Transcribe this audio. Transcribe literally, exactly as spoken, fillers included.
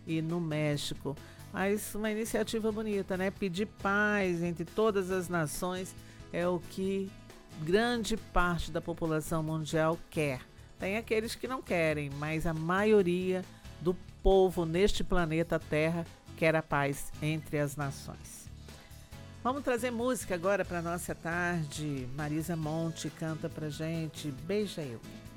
e no México. Mas uma iniciativa bonita, né? Pedir paz entre todas as nações é o que grande parte da população mundial quer. Tem aqueles que não querem, mas a maioria do povo neste planeta Terra quer a paz entre as nações. Vamos trazer música agora para nossa tarde. Marisa Monte canta pra gente Beija Eu.